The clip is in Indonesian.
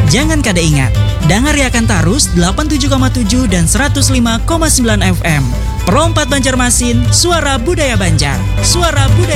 Jangan kada ingat, dengar akan Tarus 87,7 dan 105,9 FM. Pro 4 Banjarmasin, suara budaya Banjar. Suara budaya